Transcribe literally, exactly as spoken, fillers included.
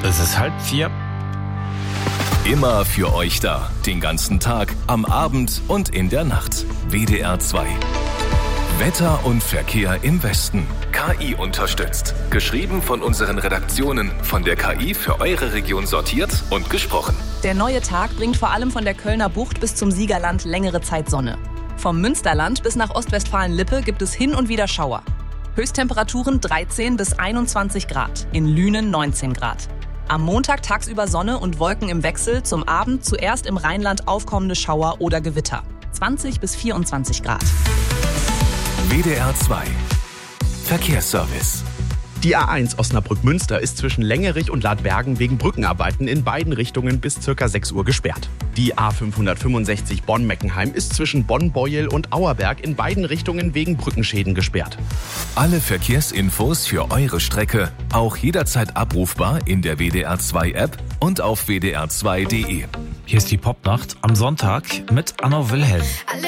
Es ist halb vier. Immer für euch da. Den ganzen Tag, am Abend und in der Nacht. W D R zwei. Wetter und Verkehr im Westen. K I unterstützt. Geschrieben von unseren Redaktionen. Von der K I für eure Region sortiert und gesprochen. Der neue Tag bringt vor allem von der Kölner Bucht bis zum Siegerland längere Zeit Sonne. Vom Münsterland bis nach Ostwestfalen-Lippe gibt es hin und wieder Schauer. Höchsttemperaturen dreizehn bis einundzwanzig Grad, in Lünen neunzehn Grad. Am Montag tagsüber Sonne und Wolken im Wechsel, zum Abend zuerst im Rheinland aufkommende Schauer oder Gewitter. zwanzig bis vierundzwanzig Grad. W D R zwei. Verkehrsservice. Die A eins Osnabrück-Münster ist zwischen Längerich und Ladbergen wegen Brückenarbeiten in beiden Richtungen bis ca. sechs Uhr gesperrt. Die A fünfhundertfünfundsechzig Bonn-Meckenheim ist zwischen Bonn-Beuel und Auerberg in beiden Richtungen wegen Brückenschäden gesperrt. Alle Verkehrsinfos für eure Strecke auch jederzeit abrufbar in der W D R zwei App und auf w d r zwei punkt d e. Hier ist die Popnacht am Sonntag mit Anno Wilhelm.